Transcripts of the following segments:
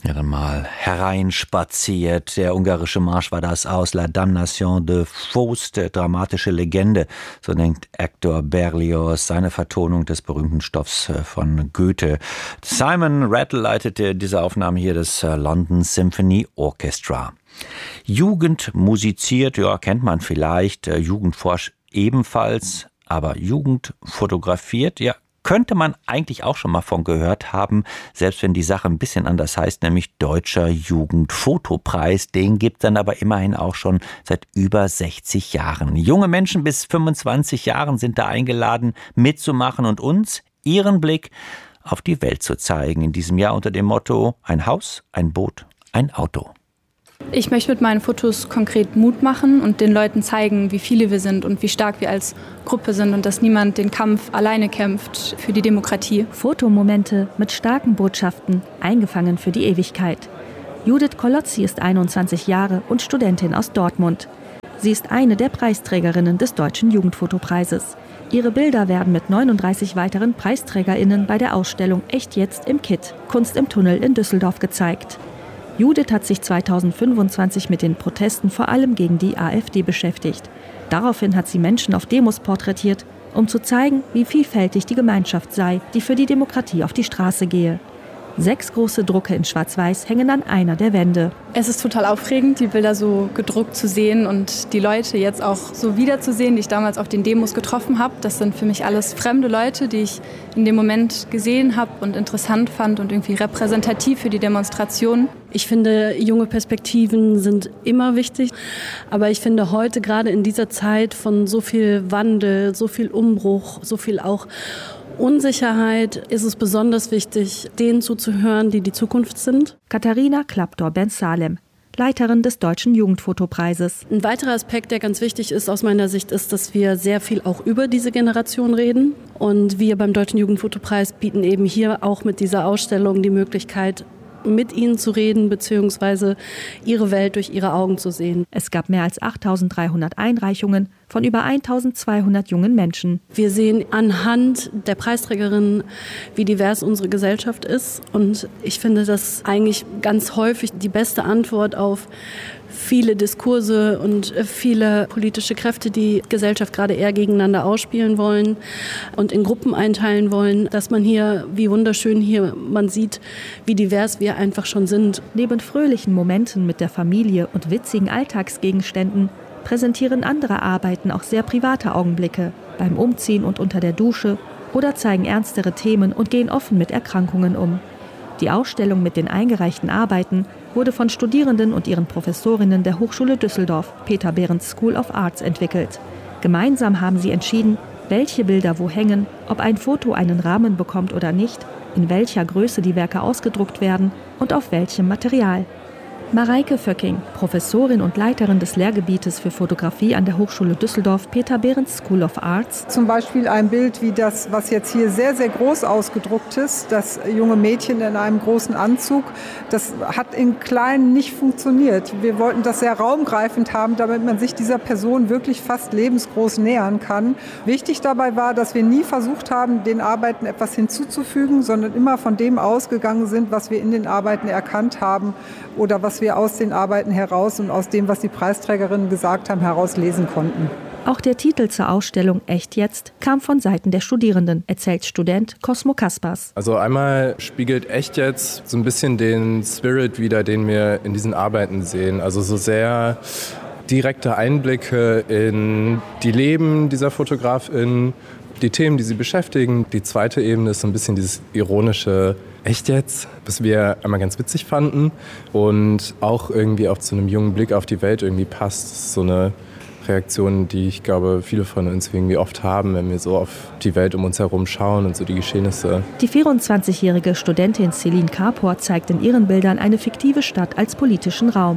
Dann mal hereinspaziert. Der ungarische Marsch war das aus La Damnation de Faust, dramatische Legende, so nennt Hector Berlioz seine Vertonung des berühmten Stoffs von Goethe. Simon Rattle leitete diese Aufnahme hier des London Symphony Orchestra. Jugend musiziert, ja, kennt man vielleicht, Jugendforsch ebenfalls, aber Jugend fotografiert, ja, könnte man eigentlich auch schon mal von gehört haben, selbst wenn die Sache ein bisschen anders heißt, nämlich Deutscher Jugendfotopreis. Den gibt es dann aber immerhin auch schon seit über 60 Jahren. Junge Menschen bis 25 Jahren sind da eingeladen, mitzumachen und uns ihren Blick auf die Welt zu zeigen. In diesem Jahr unter dem Motto: ein Haus, ein Boot, ein Auto. Ich möchte mit meinen Fotos konkret Mut machen und den Leuten zeigen, wie viele wir sind und wie stark wir als Gruppe sind und dass niemand den Kampf alleine kämpft für die Demokratie. Fotomomente mit starken Botschaften, eingefangen für die Ewigkeit. Judith Kolozzi ist 21 Jahre und Studentin aus Dortmund. Sie ist eine der Preisträgerinnen des Deutschen Jugendfotopreises. Ihre Bilder werden mit 39 weiteren PreisträgerInnen bei der Ausstellung Echt jetzt im KIT, Kunst im Tunnel in Düsseldorf gezeigt. Judith hat sich 2025 mit den Protesten vor allem gegen die AfD beschäftigt. Daraufhin hat sie Menschen auf Demos porträtiert, um zu zeigen, wie vielfältig die Gemeinschaft sei, die für die Demokratie auf die Straße gehe. 6 große Drucke in Schwarz-Weiß hängen an einer der Wände. Es ist total aufregend, die Bilder so gedruckt zu sehen und die Leute jetzt auch so wiederzusehen, die ich damals auf den Demos getroffen habe. Das sind für mich alles fremde Leute, die ich in dem Moment gesehen habe und interessant fand und irgendwie repräsentativ für die Demonstration. Ich finde, junge Perspektiven sind immer wichtig, aber ich finde heute gerade in dieser Zeit von so viel Wandel, so viel Umbruch, so viel auch Unsicherheit ist es besonders wichtig, denen zuzuhören, die die Zukunft sind. Katharina Klapdor-Ben-Salem, Leiterin des Deutschen Jugendfotopreises. Ein weiterer Aspekt, der ganz wichtig ist aus meiner Sicht, ist, dass wir sehr viel auch über diese Generation reden. Und wir beim Deutschen Jugendfotopreis bieten eben hier auch mit dieser Ausstellung die Möglichkeit, mit ihnen zu reden bzw. ihre Welt durch ihre Augen zu sehen. Es gab mehr als 8.300 Einreichungen von über 1.200 jungen Menschen. Wir sehen anhand der Preisträgerinnen, wie divers unsere Gesellschaft ist. Und ich finde das eigentlich ganz häufig die beste Antwort auf viele Diskurse und viele politische Kräfte, die Gesellschaft gerade eher gegeneinander ausspielen wollen und in Gruppen einteilen wollen, dass man hier, wie wunderschön hier man sieht, wie divers wir einfach schon sind. Neben fröhlichen Momenten mit der Familie und witzigen Alltagsgegenständen präsentieren andere Arbeiten auch sehr private Augenblicke, beim Umziehen und unter der Dusche, oder zeigen ernstere Themen und gehen offen mit Erkrankungen um. Die Ausstellung mit den eingereichten Arbeiten wurde von Studierenden und ihren Professorinnen der Hochschule Düsseldorf, Peter Behrens School of Arts, entwickelt. Gemeinsam haben sie entschieden, welche Bilder wo hängen, ob ein Foto einen Rahmen bekommt oder nicht, in welcher Größe die Werke ausgedruckt werden und auf welchem Material. Mareike Vöcking, Professorin und Leiterin des Lehrgebietes für Fotografie an der Hochschule Düsseldorf, Peter Behrens School of Arts. Zum Beispiel ein Bild wie das, was jetzt hier sehr, sehr groß ausgedruckt ist, das junge Mädchen in einem großen Anzug. Das hat in klein nicht funktioniert. Wir wollten das sehr raumgreifend haben, damit man sich dieser Person wirklich fast lebensgroß nähern kann. Wichtig dabei war, dass wir nie versucht haben, den Arbeiten etwas hinzuzufügen, sondern immer von dem ausgegangen sind, was wir in den Arbeiten erkannt haben oder was wir aus den Arbeiten heraus und aus dem, was die Preisträgerinnen gesagt haben, heraus lesen konnten. Auch der Titel zur Ausstellung Echt jetzt kam von Seiten der Studierenden, erzählt Student Cosmo Kaspers. Also einmal spiegelt Echt jetzt so ein bisschen den Spirit wider, den wir in diesen Arbeiten sehen. Also so sehr direkte Einblicke in die Leben dieser Fotografin, die Themen, die sie beschäftigen. Die zweite Ebene ist so ein bisschen dieses ironische Echt jetzt, was wir einmal ganz witzig fanden und auch irgendwie auch zu einem jungen Blick auf die Welt irgendwie passt. Das ist so eine Reaktion, die ich glaube, viele von uns irgendwie oft haben, wenn wir so auf die Welt um uns herum schauen und so die Geschehnisse. Die 24-jährige Studentin Celine Kapor zeigt in ihren Bildern eine fiktive Stadt als politischen Raum.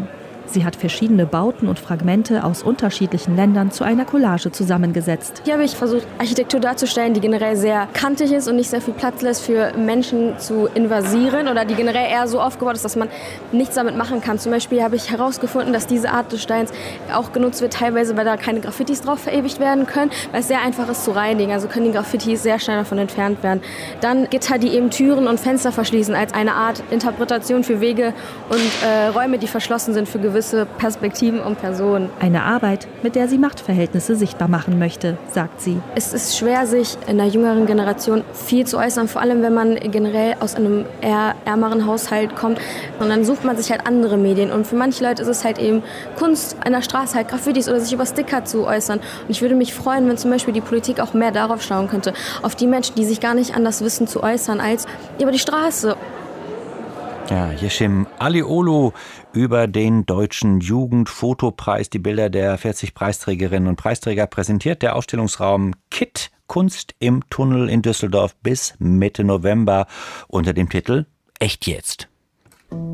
Sie hat verschiedene Bauten und Fragmente aus unterschiedlichen Ländern zu einer Collage zusammengesetzt. Hier habe ich versucht, Architektur darzustellen, die generell sehr kantig ist und nicht sehr viel Platz lässt für Menschen zu invasieren oder die generell eher so aufgebaut ist, dass man nichts damit machen kann. Zum Beispiel habe ich herausgefunden, dass diese Art des Steins auch genutzt wird, teilweise, weil da keine Graffitis drauf verewigt werden können, weil es sehr einfach ist zu reinigen. Also können die Graffitis sehr schnell davon entfernt werden. Dann Gitter, die eben Türen und Fenster verschließen, als eine Art Interpretation für Wege und Räume, die verschlossen sind für gewisse Perspektiven und Personen. Eine Arbeit, mit der sie Machtverhältnisse sichtbar machen möchte, sagt sie. Es ist schwer, sich in einer jüngeren Generation viel zu äußern, vor allem wenn man generell aus einem eher ärmeren Haushalt kommt. Und dann sucht man sich halt andere Medien. Und für manche Leute ist es halt eben Kunst an der Straße, halt Graffitis oder sich über Sticker zu äußern. Und ich würde mich freuen, wenn zum Beispiel die Politik auch mehr darauf schauen könnte, auf die Menschen, die sich gar nicht anders wissen zu äußern als über die Straße. Ja, Yeşim Alioglu über den Deutschen Jugendfotopreis. Die Bilder der 40 Preisträgerinnen und Preisträger präsentiert der Ausstellungsraum KIT Kunst im Tunnel in Düsseldorf bis Mitte November unter dem Titel Echt jetzt.